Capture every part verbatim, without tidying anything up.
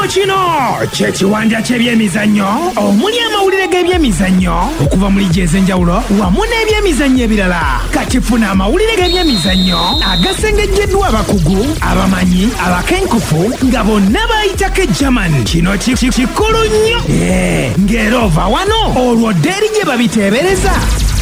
kino kyekiwanja ky'ebyemizannyo omuli amawulire g'ebyemizannyo okuva mu liigi ez'enjawulo wamu n'ebyemizannyo ebirala. Kati funa amawulire g'ebyemizannyo agasengejjeddwa abakugu, abamanyi, abakenkufu nga bonna bayitako ejaman. Kino kikulu nnyo ng'era ova wano olwo ddeeri gye babiteebereza.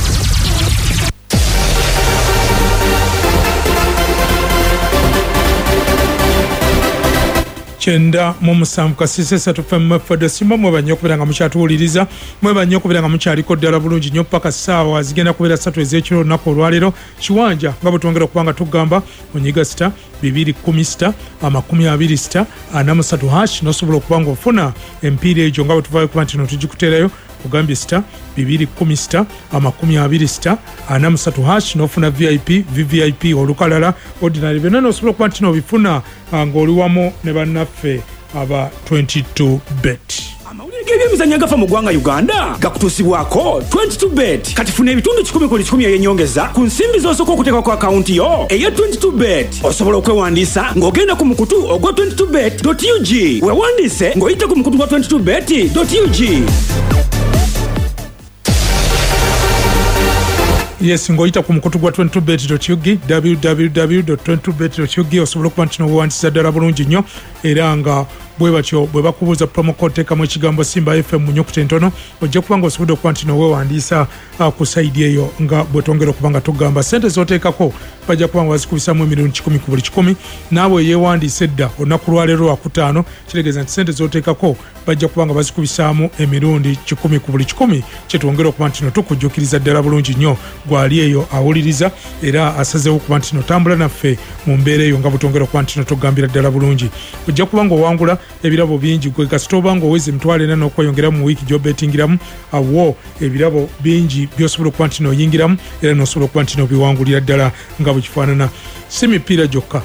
Chenda mu musanvu kasisi esatu fm fedde simba mwebanye okubeera nga mukyatuwuliriza, mwebanye okubeera nga mukyaliko ddala bulungi nnyo paka ssaawa zigenda kubeera ssatu ez'ekiro olunaku olwaleero. Kiwanja nga bwe twongera okuba nga tugamba onyiga sita bibiri kumi sita amakumi abiri sita ana musatu hash n'osobola okuba nga ofuna empiira egyo nga bwe tuvaayo kuba nti no tugikuteerayo ogambye sita bibiri kumi sita amakumi abiri sita ana musatu hash n'ofuna vip vvip olukalala ordinary byonna n'osobola okuba nti n'obifuna ng'oli wamu ne bannaffe aba twenty-two bet. Amawulire g'ebyemizannyo agafa mu ggwanga Uganda gakutuusibwako twenty-two bet. Kati funa ebitundu kikumi ku kikumi eby'ennyongeza ku nsimbi z'osooka okuteeka ku akawunti yo eya twenty-two bet. Osobola okwewandiisa ng'ogenda ku mukutu ogwa twenty-two bet dot u g. Weewandiise ng'oyita ku mukutu gwa twenty-two bet dot u g. Yes, ngoyita ku mukutu gwa twenty-two bet dot u g w w w dot twenty-two bet dot u g osobola okuba nti n'obuwandiisa ddala bulungi nnyo era nga bwe batyo bwe bakubuuza promo code teekamu ekigambo Simba F M mu nnyukuta entono ojja kuba nga osobodde okuba nti n'oweewandiisa ku sayidi eyo nga bwe twongera okuba nga tugamba. Ssente z'oteekako bajja kuba nga bazikubisamu emirundi kikumi ku buli kikumi. Naawe yeewandiisa edda olunaku lwaleero lwakutaano kitegeeza nti ssente z'oteekako bajja kuba nga bazikubisaamu emirundi kikumi ku buli kikumi. Kyetwongera okuba nti no tukujjukiriza ddala bulungi nnyo gwali eyo awuliriza era asazeewo okuba nti no tambula naffe mu mbeera eyo nga bwe twongera okuba nti no tugambira ddala bulungi. Ojja kuba nga owangula ebirabo bingi gwe kasita oba nga oweze emitwalo ena n'okweyongera mu wiiki gy'obetingiramu awo ebirabo bingi by'osobola okuba nti n'oyingiramu era n'osobola okuba nti n'obiwangulira ddala nga bwe kifaanana. Si mipiira gyokka,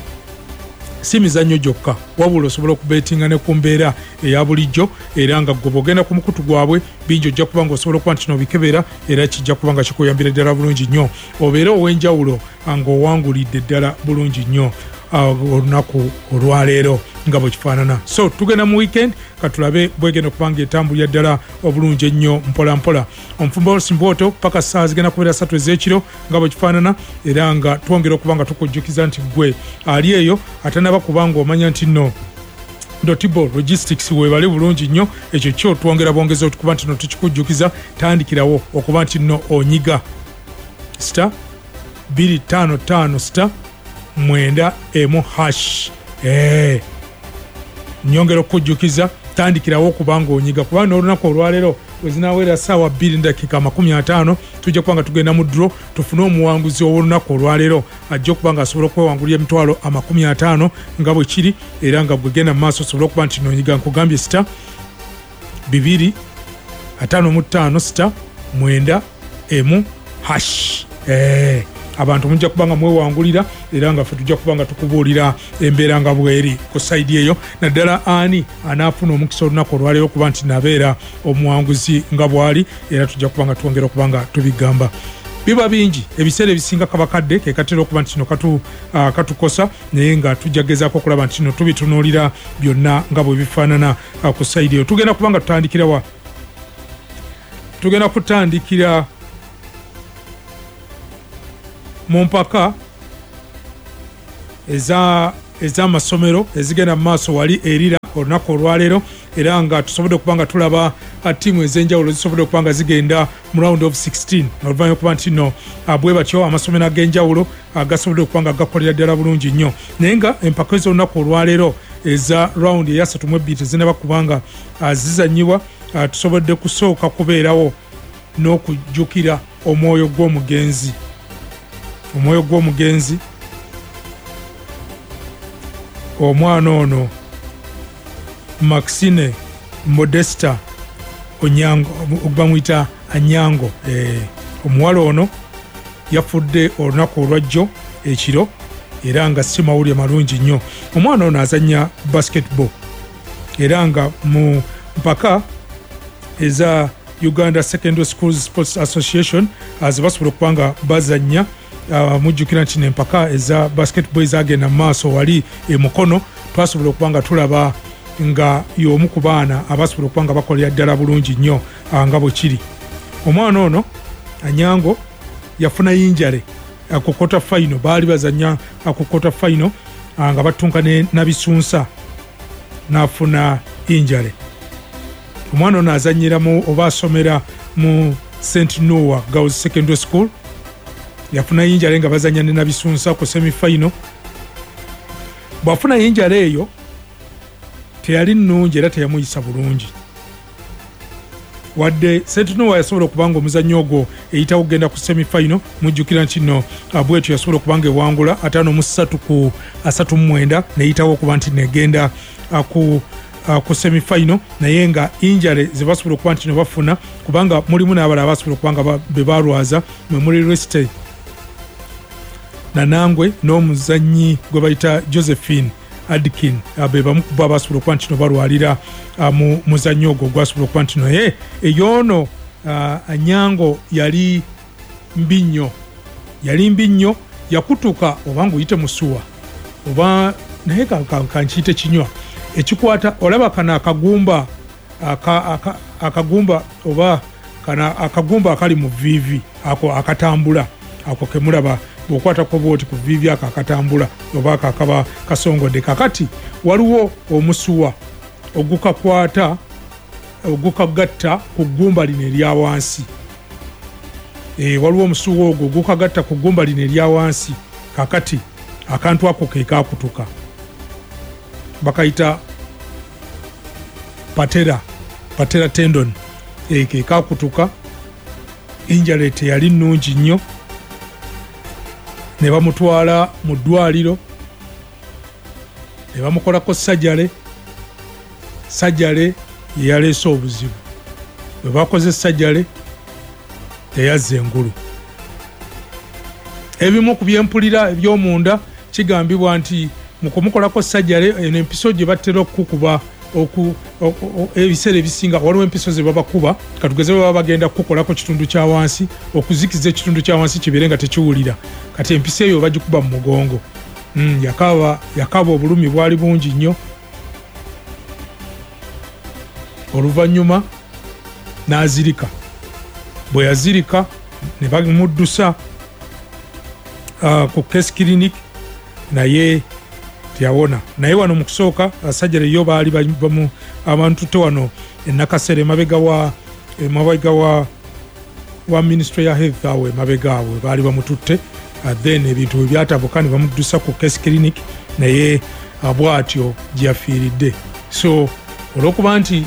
si mizannyo gyokka, wabula osobola okubetinga ne ku mbeera eya bulijjo era nga gwe bw'ogenda ku mukutu gwabwe bingi ojja kuba nga osobola okuba nti n'obikebera era kijja kuba nga kikuyambira ddala bulungi nnyo obeera ow'enjawulo ng'owangulidde ddala bulungi nnyo olunaku olwaleero nga bwe kifaanana. So tugenda mu weekend katulabe bwegenda okuba nga etambulira ddala obulungi ennyo mpola mpola. Omufumbo Olusimbooto paka ssaawa zigenda kubeera ssatu ez'ekiro nga bwe kifaanana era nga twongera okuba nga tukujjukiza nti gwe ali eyo atanaba kuba nga omanya nti nno Dotibo Logistics weebale bulungi nnyo ekyo kyo twongera bwongeza okuba nti no tukikujjukiza tandikirawo okuba nti nno onyiga sita bbiri ttaano ttaano sita mwenda emu hash. Eh, nyongera okujjukiza tandikirawo okubanga onyiga kubanga olunaku olwaleero wezinaweera ssaawa bbiri n'eddakiika amakumi ataano tujja kuba nga tugenda mu dro tufune omuwanguzi ow'olunaku olwaleero ajja okuba nga asobola okwewangulira emitwalo amakumi ataano nga bwe kiri era nga bwegenda mu maaso osobola okuba nti nonyiga nkugambye sita bibiri ataano mu ttaano sita mwenda emu hash. Eh, abantu mujja kuba nga mwewangulira era nga ffe tujja kuba nga tukubuulira embeera nga bweri ku sayidi eyo naddala ani anaafuna omukisa olunaku olwaleero okuba nti nabeera omuwanguzi nga bwali era tujja kuba nga twongera okuba nga tubigamba. Biba bingi ebiseera ebisinga kabakadde ke katera okuba nti no katu, uh, katukosa naye nga tujja gezaako okulaba nti no tubitunuulira byonna nga bwe bifaanana uh, ku sayidi eyo. Tugenda kuba nga tutandikira wa tugenda kutandikira mu mpaka ez'amasomero ezigenda mu maaso wali erira olunaku olwaleero era nga tusobodde okuba nga tulaba ttiimu ez'enjawulo zisobodde okuba nga zigenda mu round of sixteen oluvannyuma okuba nti no bwe batyo amasomero ag'enjawulo gasobodde okuba nga gakolera ddala bulungi nnyo naye nga empaka ez'olunaku olwaleero eza round eyasatu mu ebbiri tezinaba kubanga zizannyibwa. Tusobodde kusooka kubeerawo n'okujjukira omwoyo gw'omugenzi omwoyo gw'omugenzi omwana ono Maxine Modesta Onyango bamuyita Anyango. Eh, omuwala ono yafudde olunaku olwajjo ekiro era nga si mawulire malungi nnyo. Omwana ono azannya basketball era nga mu mpaka eza Uganda Secondary Schools Sports Association azibasobola okuba nga bazannya. Uh, mujjukira nti n'empaka eza basketball ezagenda mu maaso wali e Mukono twasobola okuba nga tulaba nga y'omu ku baana abasobola okuba nga bakolera ddala bulungi nnyo nga bwe kiri. Omwana ono Anyango yafuna yinjale ku quarter final, baali bazanya ku quarter final nga batunka ne Nabisunsa n'afuna yinjale. Omwana ono azanyira mu oba asomera mu Saint Noah Girls Secondary School, yafuna yinjale nga bazanya ne Nabisunsa ku semi final. Bwafuna yinjale eyo teyali nnungi era teyamuyisa bulungi, wadde Saint Noah yasobola okubanga omuzannyo ogwo eyitawo okugenda ku semi final. Mujjukira nti nno bwetyo yasobola okubanga ewangula ataano mu ssatu ku asatu mu mwenda neyitawo okuba nti negenda ku Uh, ku semi final, naye nga injale ze basobola okuba nti ne bafuna kubanga mulimu n'abalala basobola okubanga be balwaza mwe muli Reste Nanangwe n'omuzannyi gwe bayita Josephine Adkin, uh, be bamu ku basobola okuba nti no balwalira uh, mu muzannyo ogwo gwasobola okuba nti naye eyoono uh, Anyango yali mbi nnyo, yali mbi nnyo, yakutuka oba ng'oyite musuwa oba naye kankiyite kinywa ekikwata olaba kana akagumba aka, akagumba oba kana akagumba akali mu vivi ako akatambula ako kemulaba bwokwata ko bwoti ku vivi aka akatambula oba akakaba kasongodde. Kakati waliwo omusuwa ogukakwata ogukagatta ku gumba lino erya wansi, e, waliwo omusuwa ogwo ogukagatta ku gumba lino erya wansi. Kakati akantu ako ke kakutuka bakayita patera patera tendon, eke kakutuka. Injale teyali nnungi nnyo, ne bamutwala mu ddwaliro ne bamukolako sajjale. Sajjale ye yaleese obuzibu, bwe bakoze sajjale teyazza engulu. Ebimu ku byempulira eby'omunda kigambibwa nti mu kumukolako sajjale eno empiso gye batera okukuba oku ebiseera ebisinga waliwo empiso ze babakuba katugeze baba bagenda kukolako kitundu kya wansi okuzikiza ekitundu kya wansi kibeere nga tekiwulira, kati empiso eyo bagikuba mu mugongo. mm, yakaba yakaba obulumi bwali bungi nnyo. Oluvannyuma n'azirika, bwe yazirika ne bamuddusa uh, ku case clinic naye tiyawona. Naye wano mu kusooka sajjale yo baali bamu abantu te wano enakasere mabega wa mabega wa wa ministry ya health awe mabega awe baali bamututte, uh, then ebintu byatabuka ne bamuddusa ku case clinic naye abwatyo gyafiiridde. So olwokuba nti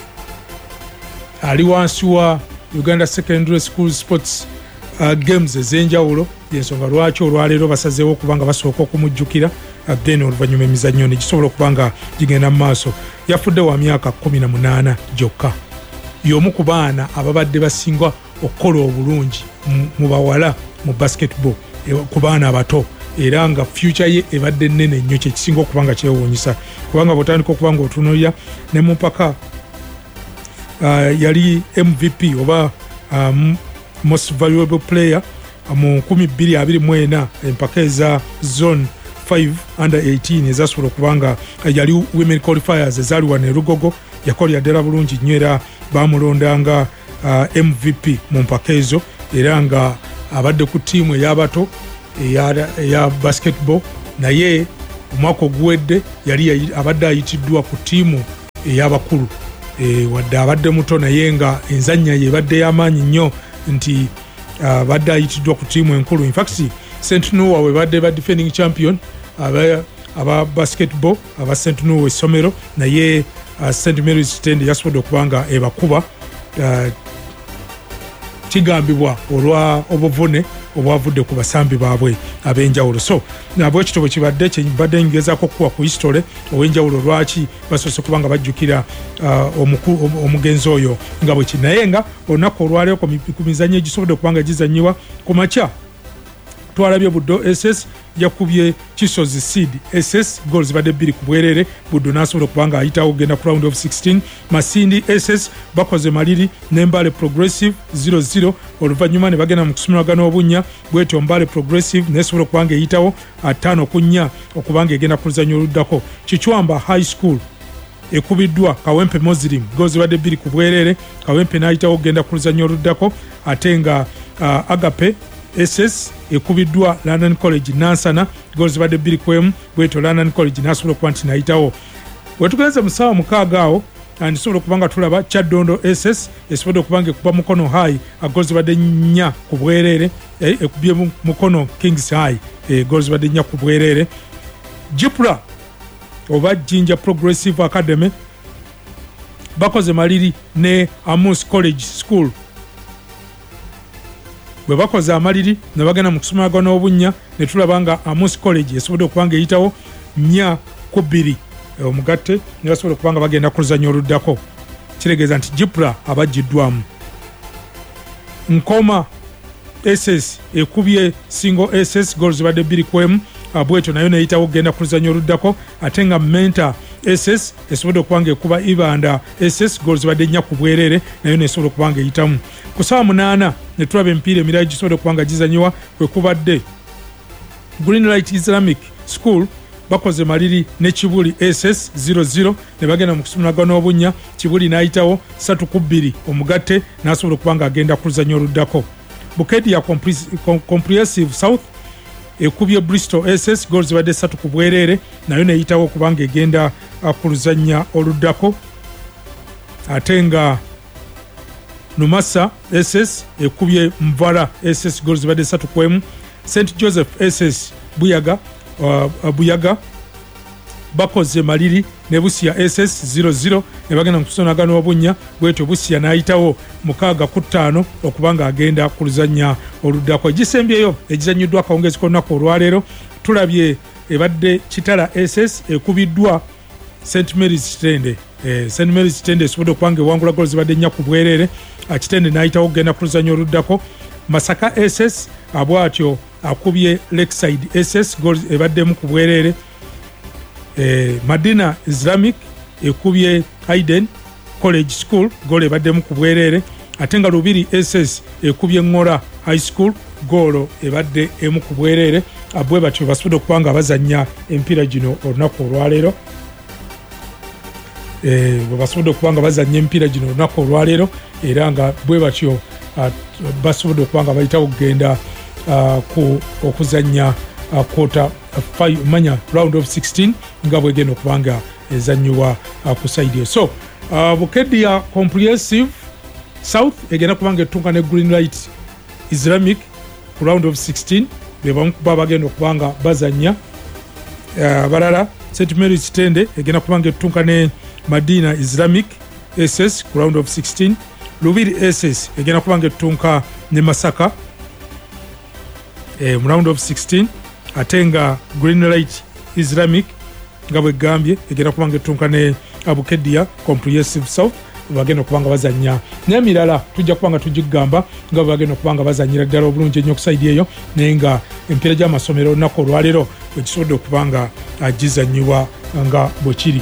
ali wansi wa Uganda Secondary School Sports uh, games ez'enjawulo, yensonga lwaki olwaleero basazeewo okubanga basooka okumujjukira, uh, then oluvannyuma emizannyo ne gisobola okubanga gigenda mu maaso. Yafudde wa myaka kumi na munaana gyokka, y'omu ku baana ababadde basinga okukola obulungi mu bawala mu basketball ku baana abato, era nga future ye ebadde nnene nnyo, kye kisinga okubanga kyewuunyisa kubanga bw'otandika okubanga otunuulira ne mu mpaka Uh, yali M V P oba um, most valuable player mu nkumi bbiri abiri mu ena empaka eza zone five under eighteen ezasobola okubanga yali women qualifiers ezaali wano e Lugogo, yakolera ddala bulungi nnyo era bamulondanga uh, M V P mu mpaka ezo, era nga abadde ku ttiimu ey'abato eya, eya basketball, naye omwaka oguwedde yali abadde ayitiddwa ku ttiimu ey'abakulu. E, wadde abadde muto naye nga enzannya ye badde y'amaanyi nnyo nti uh, badde ayitiddwa ku ttiimu enkulu. In fact Saint Noah we badde ba defending champion aba, aba basketball aba Saint Noah essomero, naye uh, Saint Mary's Stand yasobodde okubanga ebakuba uh, kigambibwa olwa obuvune obwavudde ku basambi baabwe ab'enjawulo. So nabwe ekitobo kibadde kyebadde ngezaako okuwa ku history ow'enjawulo lwaki basoose kubanga bajjukira uh, omugenzi oyo nga bwe ki. Naye nga olunaku olwaleero ku mizannyo egisobodde okubanga gizannyiwa ku makya twalabye Buddo S S yakubye Kisozi Seed S S goals badde bbiri ku bwerere. Buddo n'asobola okubanga ayitawo ogenda ku round of sixteen. Masindi S S bakoze maliri n'Embale Progressive zero zero, oluvannyuma ne bagenda mu kusumirwagana obunnya, bwetyo Mbale Progressive n'esobola okubanga eyitawo ataano ku nnya okubanga egenda ku luzannya oluddako. Kichwamba High School ekubiddwa Kawempe Muslim goals badde bbiri ku bwerere. Kawempe n'ayitawo ogenda ku luzannya oluddako ate nga uh, Agape S S ekubiddwa London College Nansana goals badde bbiri ku emu. Bwetyo London College n'asobola okuba nti n'ayitawo. Wetugenze mu ssaawa mukaaga awo ndisobola okubanga tulaba Kyaddondo S S esobodde okubanga ekuba Mukono High goals badde nnya ku bwerere ekubye Mukono Kings High goals badde nnya ku bwerere. Jipra oba Jinja Progressive Academy bakoze maliri ne Amos College School bwe bakoze amaliri ne bagenda mu kusomeraga n'obunnya ne tulaba nga Amos College esobodde okubanga eyitawo nnya ku bbiri omugatte ne basobola okubanga bagenda ku luzannya oluddako. Kiregeeza nti Jipra abajjiddwamu. Nkoma S S ekubye Single S S goals badde bbiri ku emu. Bwetyo nayo neyitawo ogenda ku luzannya oluddako ate nga Mentor S S esobodde okubanga ekuba Ibanda S S goals badde nnya ku bwerere nayo nesobola okubanga eyitamu. Ku ssaawa munaana ne tulaba emipiira emirala gisobodde okubanga gizanyiwa kwe kubadde Green Light Islamic School bakoze maliri ne Kibuli S S zero zero ne bagenda mu kusomeraga n'obunnya. Kibuli n'ayitawo ssatu ku bbiri omugatte n'asobola okubanga agenda ku luzannya oluddako. Bukedia Comprehensive South ekubye Bristol S S goals badde ssatu ku bwerere nayo neyitawo okubanga egenda ku luzannya oluddako. Ate nga Numasa S S ekubye Mvala S S goals badde ssatu ku emu. Saint Joseph S S Buyaga uh, Buyaga bakoze maliri ne Busia S S zero zero ne bagenda mu kusomeraga n'obunnya. Bwetyo Busia n'ayitawo mukaaga ku ttaano okubanga agenda ku luzannya oluddako. Egisembyeyo egizannyiddwa akawungezi k'olunaku olwaleero tulabye ebadde Kitala S S ekubiddwa Saint Mary's Kitende. Eh, Saint Mary's Kitende esobodde okubanga ewangula goals zibadde nnya ku bwerere. Kitende n'ayitawo okugenda ku luzannya oluddako. Masaka S S abwatyo akubye Lakeside S S goals ebaddemu ku bwerere. Eh, Madina Islamic ekubye Hayden College School goal ebaddemu ku bwerere. Ate nga Lubiri S S ekubye Ngora High School goal ebadde emu ku bwerere. Abwe batyo basobodde okubanga bazannya empiira gino olunaku olwaleero. Eh, basobodde okubanga bazannya empiira gino olunaku olwaleero era nga bwe batyo uh, basobodde okubanga bayitawo okugenda uh, ku okuzannya uh, quarter five manya round of sixteen nga bwegenda okubanga ezannyibwa uh, ku side yo. So uh, Bukedia Comprehensive South egenda kubanga ettunka ne Green Light Islamic ku round of sixteen bebamu kuba bagenda okubanga bazannya. Abalala uh, Saint Mary's Kitende egenda kubanga ettunka ne Madina Islamic S S ku round of sixteen. Lubiri S S egenda kubanga ettunka ne Masaka eh, mu round of sixteen. Ate nga Green Light Islamic nga bwe gambye egenda kubanga ettunka ne Bukedia Comprehensive South bagenda okubanga bazannya n'emirala tujja kubanga tugigamba nga bagenda okubanga bazannyira ddala obulungi ennyo okusaidi eyo naye nga empiira gy'amasomero olunaku olwaleero ekisobodde okubanga gizannyibwa nga bwe kiri.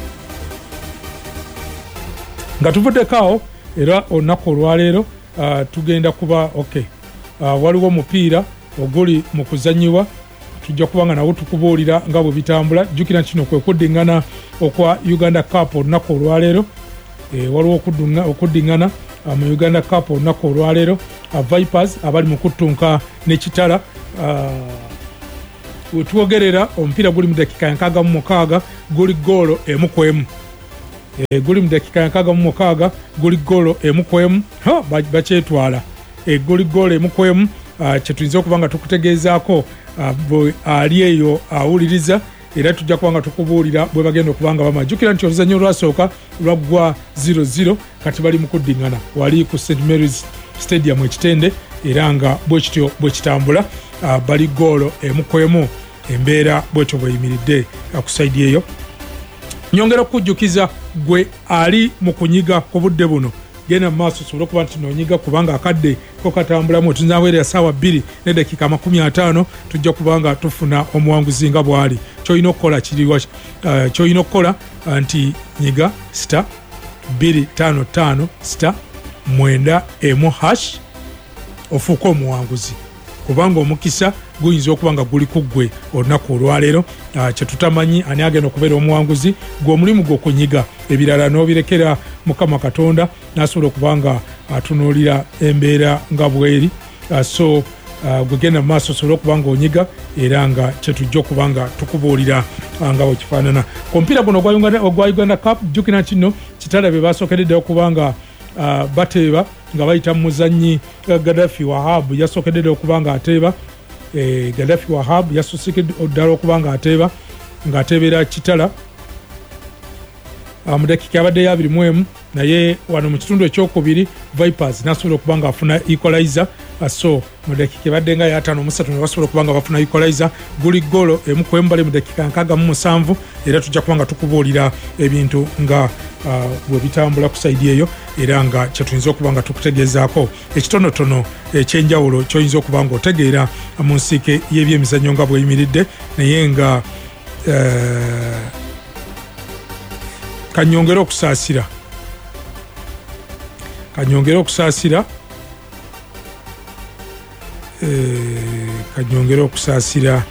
Nga tuvuddeko awo era olunaku olwaleero uh, tugenda kuba okay uh, waliwo omupiira oguli mu kuzannyibwa tujja kubanga nawo tukubuulira nga bwe bitambula. Jjukira kino kwe kuddingana okwa Uganda Cup olunaku olwaleero. E, waliwo okuddiŋŋana uh, mu Uganda Cup olunaku olwaleero. uh, Vipers abali mu kuttunka ne Kitala uh, wetuwogerera omupiira guli mu dakika yankaaga mu mukaaga guli goolo emu ku emu. E, guli mu dakika yankaaga mu mukaaga guli goolo emu ku emu. Bakyetwala e, guli goolo emu ku emu. Uh, kyetuyinza okuba nga tukutegeezaako uh, bwe ali eyo awuliriza era tujja kuba nga tukubuulira bwe bagenda okubanga bama. Jjukira nti oluzannya olwasooka lwaggwa zero zero kati bali mu kuddiŋŋana wali ku Saint Mary's Stadium ekitende era nga bwe kityo bwe kitambula uh, bali goolo emu ku emu. Embeera bwetyo bweyimiridde uh, ku saidi eyo. Nyongera okujjukiza gwe ali mu kunyiga ku budde buno genda mu maaso osobole okuba nti noonyiga kubanga akadde ko katambulamu. Tunaweerera ssaawa bbiri ne dakiika makumi ataano tujja kubanga tufuna omuwanguzi nga bw'ali. Ky'olina okukola kiriwa uh, ky'olina okukola uh, nti nyiga sita bbiri ttaano ttaano sita mwenda emu hash ofuuke omuwanguzi kubanga omukisa guyinza okuba nga guli ku ggwe olunaku olwaleero. Kye tutamanyi ani agenda okubeera omuwanguzi, gwe omulimu gw'okunyiga ebirala n'obirekera Mukama Katonda n'asobola okuba nga atunuulira embeera nga bweri. So gwe genda mu maaso osobole okuba nga onyiga era nga kyetujja okuba nga tukubuulira nga wekifaanana. Ku mupiira guno ogwa Uganda Cup, jjukira kino Kitala be basookereddeyo okuba nga bateeba nga bayita mu muzannyi Gaddafi Wahab yasookeddeddeyo okuba nga ateeba. Gaddafi Wahab yasosekedde ddala okuba nga ateeba ng'ateebera Kitala mu dakiika abaddeyo abiri mu emu, naye wano mu kitundu ekyokubiri Vipers nasobola okuba nga afuna equalizer. So mu dakiika ebadde nga yataano musatu ne basobola okuba nga bafuna equalizer. Guli golo emu ku embale mu dakiika nkaaga mu musanvu, era tujja kuba nga tukubuulira ebintu nga bwe bitambula ku sayidi eyo era nga kyetuyinza okuba nga tukutegeezaako ekitonotono ekyenjawulo kyoyinza okuba nga otegeera mu nsiike y'ebyemizannyo nga bweyimiridde. Naye nga kanyongera okusaasira kanyongera okusaasira kanyongera okusaasira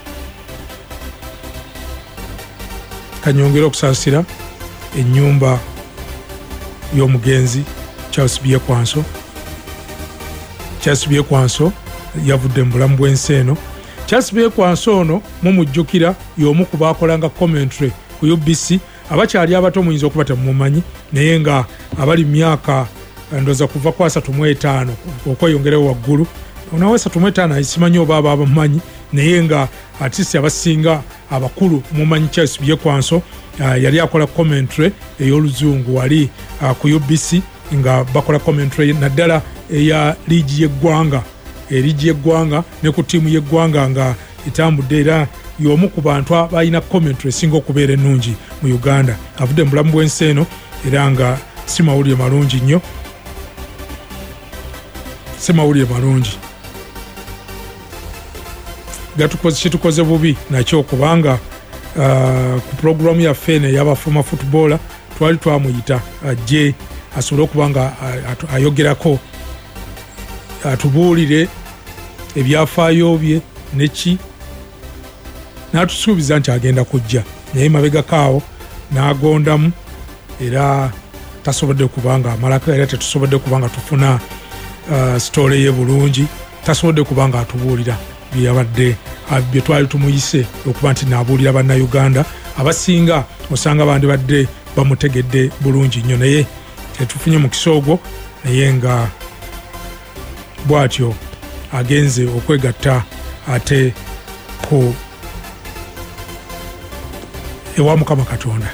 kanyongera okusaasira ennyumba y'omugenzi Charles Byekwanso. Charles Byekwanso yavudde mu bulamu bw'ensi eno. Charles Byekwanso ono mumujjukira y'omu ku baakolanga commentary ku U B C. Abakyali abato muyinza okuba temumanyi, naye nga abali myaka ndoza kuva ku asatu mu etaano okweyongerayo waggulu, onawe asatu mu etaano ayisimanyi oba aba abamanyi, naye nga artist abasinga abakulu mumanyi Charles Byekwanso. Uh, yali akola commentary ey'oluzungu wali uh, ku U B C nga bakola commentary naddala eya liigi y'eggwanga eliigi y'eggwanga ne ku ttiimu y'eggwanga nga etambudde, era y'omu ku bantu abalina commentary esinga okubeera ennungi mu Uganda. Avudde mu bulamu bw'ensi eno era nga si mawulire malungi nnyo, si mawulire malungi gatukoze kitukoze bubi nakyo kubanga Uh, ku programu ya fene y'abafuma footballer twali twamuyita ajje uh, asobole okuba nga uh, ayogerako atubuulire uh, ebyafaayo bye neki n'atusuubiza nti agenda kujja, naye mabega kaawo n'agondamu era tasobodde okuba nga amalako, era tetusobodde okuba nga tufuna uh, story ye bulungi, tasobodde okuba nga atubuulira byabadde bye twali tumuyise okuba nti naabuulira bannayuganda abasinga osanga bandi badde bamutegedde bulungi nnyo, naye tetufunye mukisa ogwo, naye nga bw'atyo agenze okwegatta ate ku ewa Mukama Katonda.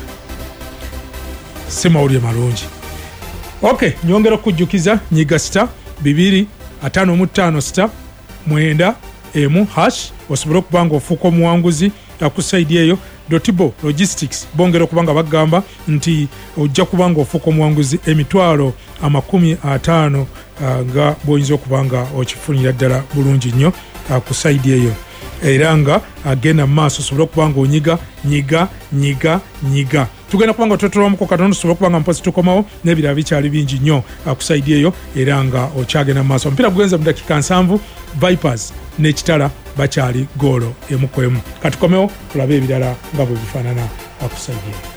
Si mawulire malungi. Okay, nyongera okujjukiza nyiga sita bibiri ataano mu ttaano sita mwenda emu hash osobole okuba nga ofuuka omuwanguzi ku sayidi eyo. Dotibo Logistics bongera okuba nga bagamba nti ojja kuba nga ofuuka omuwanguzi emitwalo amakumi ataano uh, nga bw'oyinza okuba nga okifunira ddala bulungi nnyo uh, ku sayidi eyo, era nga agenda mu maaso osobole okuba nga onyiga nyiga nyiga nyiga. Tugenda kuba nga twetolwamuko katono tusobole okuba nga mpozi tukomawo n'ebirala bikyali bingi nnyo uh, ku sayidi eyo, era nga okyagenda mu maaso. Omupiira gugenze mu dakiika nsanvu, Vipers ne Kitala bakyali goolo emu ku emu. Katukomewo tulabe ebirala nga bwe bifaanana uh, ku sayidi eyo.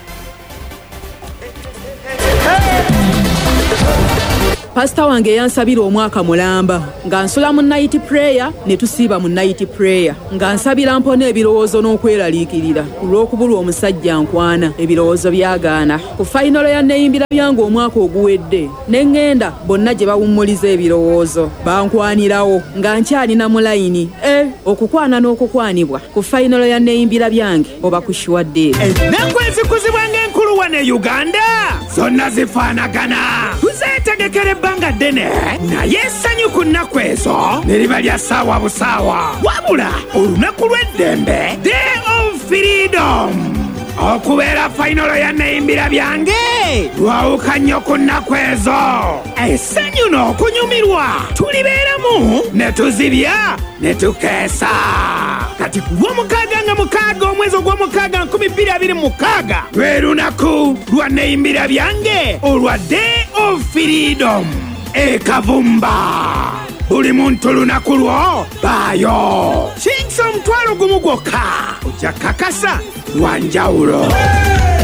Pastor wange yansabira omwaka mulamba nga nsula mu night prayer ne tusiiba mu night prayer nga nsabira mpona ebirowoozo n'okweraliikirira olw'okubulwa omusajja nkwana. Ebirowoozo byagaana ku fayinalo ya neeyimbira byange omwaka oguwedde, ne ŋŋenda bonna gye bawummuliza ebirowoozo bankwanirawo nga nkyalina mu layini. E okukwana n'okukwanibwa ku fayinalo ya neeyimbira byange oba kushiwadde n'ekwezikuzibwa ng'enkulu wa ne Uganda zonna zifaanagana. Tuzeetegekere ebbanga ddene naye essanyu ku nnaku ezo ne liba lya ssaawa busaawa, wabula olunaku lw'eddembe, Day of Freedom, okubeera fayinalo ya neeyimbira byange lwawuka nnyo ku nnaku ezo. Essanyu n'okunyumirwa tulibeeramu ne tuzibya ne tukeesa. Kati ku lw'omukaaga nga mukaaga omwezi ogw'omukaaga nkumi bbiri abiri mu mukaaga lwe lunaku lwa neeyimbira byange olwa Day of Freedom e Kavumba. Buli muntu lunaku lwo baayo. bokisi omutwalo gumu gwokka ojja kakasa wanjawulo.